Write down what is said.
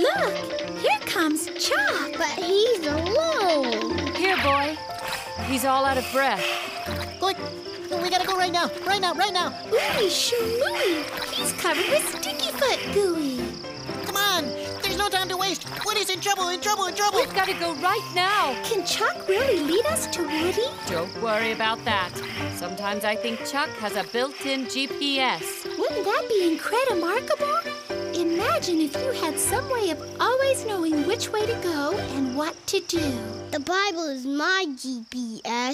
Look, here comes Chuck. But he's alone. Here, boy. He's all out of breath. Quick! We gotta go right now! Right now! Right now! Ooey shoo-mooey. He's covered with sticky foot gooey. Come on! There's no time to waste! Woody's in trouble! In trouble! In trouble! We've got to go right now. Can Chuck really lead us to Woody? Don't worry about that. Sometimes I think Chuck has a built-in GPS. Wouldn't that be incredible? Imagine if you had some way of always knowing which way to go and what to do. The Bible is my GPS.